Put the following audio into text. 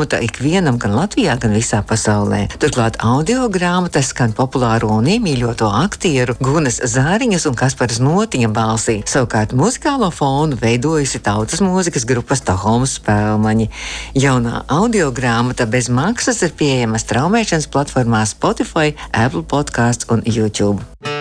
grāmata ikvienam gan Latvijā, gan visā pasaulē. Turklāt audio grāmatas skan populāro un iemīļoto aktieru Gunas Zāriņas un Kasparas Notiņa balsī. Savukārt muzikālo fonu veidojusi tautas mūzikas grupa Stokholmas Spēlmaņi. Jaunā audio grāmata bez maksas ir pieejama straumēšanas platformā Spotify, Apple Podcasts un YouTube.